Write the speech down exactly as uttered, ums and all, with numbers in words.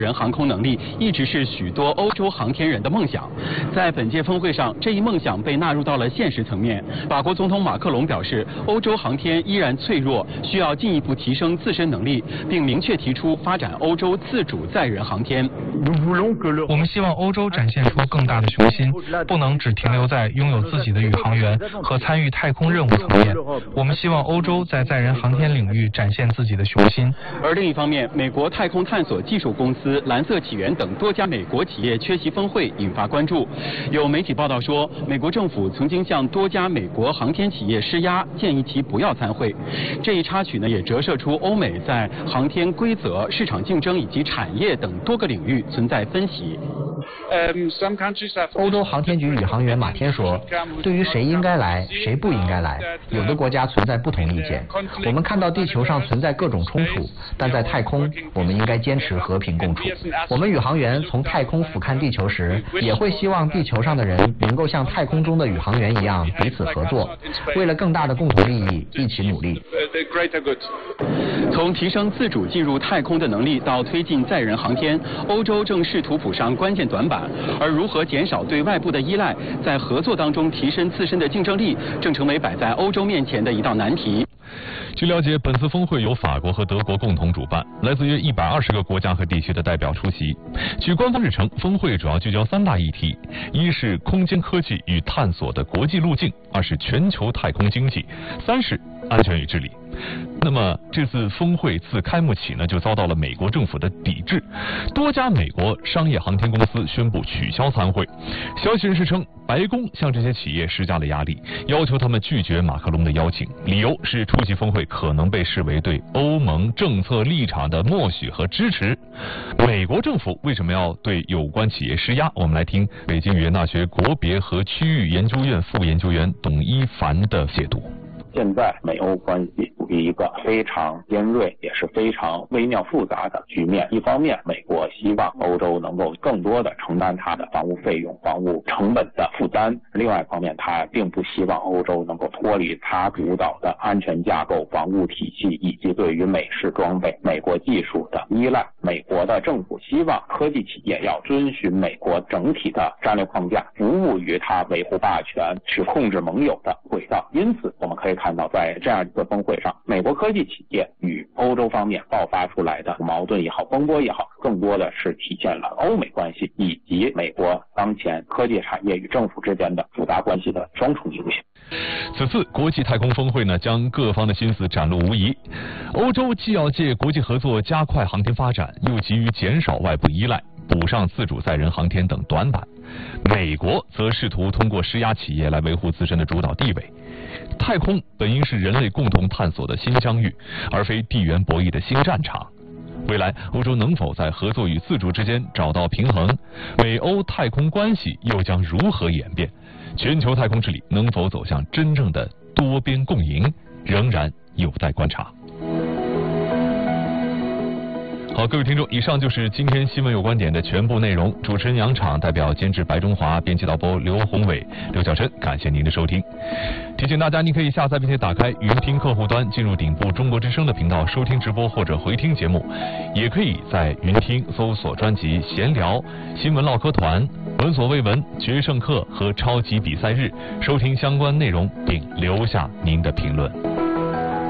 人航空能力一直是许多欧洲航天人的梦想，在本届峰会上，这一梦想被纳入到了现实层面。法国总统马克龙表示，欧洲航天依然脆弱，需要进一步提升自身能力，并明确提出发展欧洲自主载人航天。 我们希望欧洲展现出更大的雄心，不能只停留在拥有自己的宇航员和参与太空任务层面。我们希望欧洲在载人航天领域展现自己的雄心。 而另一方面，美国太空探索技术公司蓝色起源等多家美国企业缺席峰会，引发关注。有媒体报道说，美国政府曾经向多家美国航天企业施压，建议其不要参会。这一插曲呢，也折射出欧美在航天规则、市场竞争以及产业等多个领域存在分歧。 欧洲航天局宇航员马天说，对于谁应该来，谁不应该来，有的国家存在不同意见。我们看到地球上存在各种冲突，但在太空，我们应该坚持和平共处。我们宇航员从太空俯瞰地球时，也会希望地球上的人能够像太空中的宇航员一样彼此合作，为了更大的共同利益一起努力。 从提升自主进入太空的能力到推进载人航天，欧洲正试图补上关键短板，而如何减少对外部的依赖，在合作当中提升自身的竞争力，正成为摆在欧洲面前的一道难题。 据了解，本次峰会由法国和德国共同主办，来自约一百二十个国家和地区的代表出席。据官方日程，峰会主要聚焦三大议题：一是空间科技与探索的国际路径，二是全球太空经济，三是安全与治理。那么这次峰会自开幕起呢，就遭到了美国政府的抵制，多家美国商业航天公司宣布取消参会。消息人士称，白宫向这些企业施加了压力，要求他们拒绝马克龙的邀请，理由是出席峰会可能被视为对欧盟政策立场的默许和支持。美国政府为什么要对有关企业施压？我们来听北京语言大学国别和区域研究院副研究员董一凡的解读。 现在美欧关系处于一个非常尖锐也是非常微妙复杂的局面。一方面，美国希望欧洲能够更多的承担它的防务费用、防务成本的负担；另外一方面，它并不希望欧洲能够脱离它主导的安全架构、防务体系以及对于美式装备、美国技术的依赖。美国的政府希望科技企业要遵循美国整体的战略框架，服务于它维护霸权、去控制盟友的轨道。因此，我们可以看到，在这样一个峰会上，美国科技企业与欧洲方面爆发出来的矛盾也好、风波也好，更多的是体现了欧美关系以及美国当前科技产业与政府之间的复杂关系的双重影响。 此次国际太空峰会呢，将各方的心思展露无遗。欧洲既要借国际合作加快航天发展，又急于减少外部依赖，补上自主载人航天等短板。美国则试图通过施压企业来维护自身的主导地位。太空本应是人类共同探索的新疆域，而非地缘博弈的新战场。未来，欧洲能否在合作与自主之间找到平衡？美欧太空关系又将如何演变？全球太空治理能否走向真正的多边共赢，仍然有待观察。好，各位听众，以上就是今天新闻有观点的全部内容。主持人杨昶，代表监制白中华，编辑导播刘宏伟、刘晓琛，感谢您的收听。提醒大家，您可以下载并且打开云听客户端，进入顶部中国之声的频道收听直播或者回听节目，也可以在云听搜索专辑闲聊、新闻唠嗑团、闻所未闻、决胜课和超级比赛日，收听相关内容并留下您的评论。